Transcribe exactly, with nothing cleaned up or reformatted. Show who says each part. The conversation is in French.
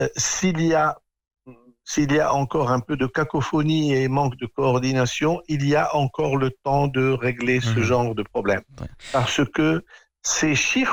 Speaker 1: euh, s'il y a s'il y a encore un peu de cacophonie et manque de coordination, il y a encore le temps de régler ce
Speaker 2: Mhm.
Speaker 1: genre de problème.
Speaker 2: Ouais.
Speaker 1: Parce que ces chiffres